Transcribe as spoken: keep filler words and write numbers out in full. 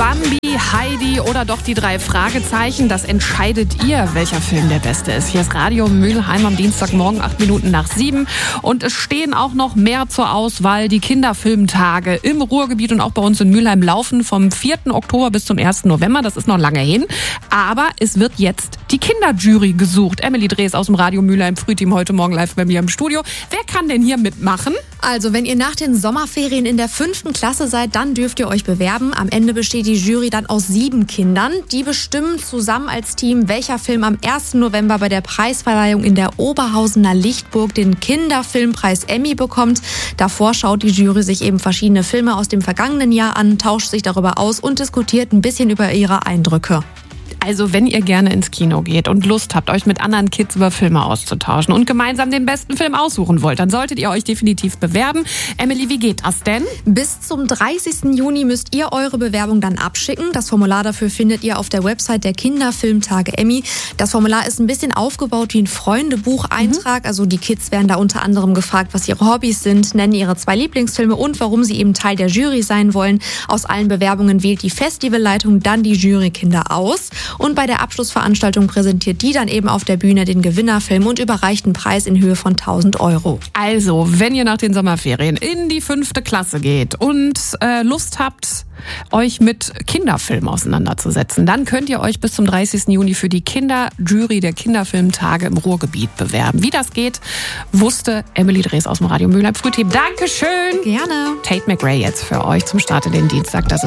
Bambi, Heidi oder doch die drei Fragezeichen? Das entscheidet ihr, welcher Film der beste ist. Hier ist Radio Mülheim am Dienstagmorgen, acht Minuten nach sieben. Und es stehen auch noch mehr zur Auswahl. Die Kinderfilmtage im Ruhrgebiet und auch bei uns in Mülheim laufen vom vierten Oktober bis zum ersten November. Das ist noch lange hin. Aber es wird jetzt die Kinderjury gesucht. Emily Drees aus dem Radio Mülheim Frühteam heute Morgen live bei mir im Studio. Wer kann denn hier mitmachen? Also, wenn ihr nach den Sommerferien in der fünften Klasse seid, dann dürft ihr euch bewerben. Am Ende besteht die Jury dann aus sieben Kindern. Die bestimmen zusammen als Team, welcher Film am ersten November bei der Preisverleihung in der Oberhausener Lichtburg den Kinderfilmpreis Emmy bekommt. Davor schaut die Jury sich eben verschiedene Filme aus dem vergangenen Jahr an, tauscht sich darüber aus und diskutiert ein bisschen über ihre Eindrücke. Also wenn ihr gerne ins Kino geht und Lust habt, euch mit anderen Kids über Filme auszutauschen und gemeinsam den besten Film aussuchen wollt, dann solltet ihr euch definitiv bewerben. Emily, wie geht das denn? Bis zum dreißigsten Juni müsst ihr eure Bewerbung dann abschicken. Das Formular dafür findet ihr auf der Website der Kinderfilmtage Emmy. Das Formular ist ein bisschen aufgebaut wie ein Freundebucheintrag. Mhm. Also die Kids werden da unter anderem gefragt, was ihre Hobbys sind, nennen ihre zwei Lieblingsfilme und warum sie eben Teil der Jury sein wollen. Aus allen Bewerbungen wählt die Festivalleitung dann die Jurykinder aus. Und bei der Abschlussveranstaltung präsentiert die dann eben auf der Bühne den Gewinnerfilm und überreicht einen Preis in Höhe von tausend Euro. Also, wenn ihr nach den Sommerferien in die fünfte Klasse geht und äh, Lust habt, euch mit Kinderfilmen auseinanderzusetzen, dann könnt ihr euch bis zum dreißigsten Juni für die Kinderjury der Kinderfilmtage im Ruhrgebiet bewerben. Wie das geht, wusste Emily Drees aus dem Radio Mülheim Frühteam. Dankeschön. Gerne. Tate McRae jetzt für euch zum Start in den Dienstag. Das ist